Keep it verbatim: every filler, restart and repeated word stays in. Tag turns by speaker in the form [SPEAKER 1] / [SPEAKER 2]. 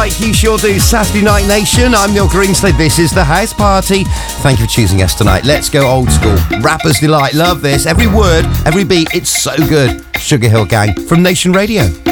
[SPEAKER 1] like you sure do, Saturday Night Nation. I'm Neil Greenslade. This is The House Party. Thank you for choosing us tonight. Let's go old school. Rapper's Delight. Love this. Every word, every beat, it's so good. Sugar Hill Gang from Nation Radio.